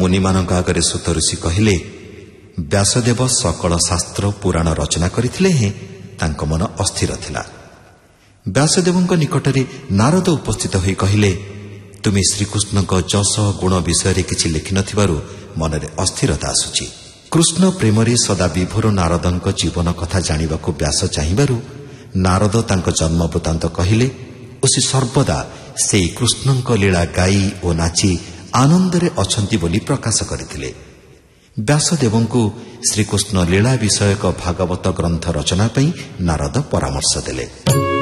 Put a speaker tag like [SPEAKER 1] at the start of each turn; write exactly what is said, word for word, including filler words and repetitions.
[SPEAKER 1] ମୁନିମାନଙ୍କ ଆଗରେ ସୂତ ଋଷି କହିଲେ, ବ୍ୟାସଦେବ ସକଳ ଶାସ୍ତ୍ର ପୁରାଣ ରଚନା କରିଥିଲେ ହେଁ ତାଙ୍କ ମନ ଅସ୍ଥିର ଥିଲା। ବ୍ୟାସଦେବଙ୍କ ନିକଟରେ ନାରଦ ଉପସ୍ଥିତ ହୋଇ କହିଲେ, ତୁମେ ଶ୍ରୀକୃଷ୍ଣଙ୍କ ଯଶ ଗୁଣ ବିଷୟରେ କିଛି ଲେଖିନଥିବାରୁ ମନରେ ଅସ୍ଥିରତା ଆସୁଛି। କୃଷ୍ଣ ପ୍ରେମରେ ସଦା ବିଭୋର ନାରଦଙ୍କ ଜୀବନ କଥା ଜାଣିବାକୁ ବ୍ୟାସ ଚାହିଁବାରୁ ନାରଦ ତାଙ୍କ ଜନ୍ମ ବୃତ୍ତାନ୍ତ କହିଲେ ଓ ସେ ସର୍ବଦା ସେହି କୃଷ୍ଣଙ୍କ ଲୀଳା ଗାଇ ଓ ନାଚି ଆନନ୍ଦରେ ଅଛନ୍ତି ବୋଲି ପ୍ରକାଶ କରିଥିଲେ। ବ୍ୟାସଦେବଙ୍କୁ ଶ୍ରୀକୃଷ୍ଣ ଲୀଳା ବିଷୟକ ଭାଗବତ ଗ୍ରନ୍ଥ ରଚନା ପାଇଁ ନାରଦ ପରାମର୍ଶ ଦେଲେ।